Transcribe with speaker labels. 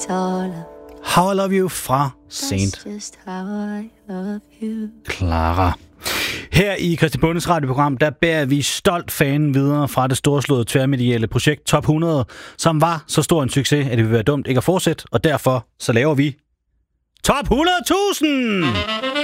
Speaker 1: How I Love You fra Saint Clara. Her i Christian Bundes radioprogram, der bærer vi stolt fanen videre fra det storslåede tværmediale projekt Top 100, som var så stor en succes, at det ville være dumt ikke at fortsætte, og derfor så laver vi Top 100.000!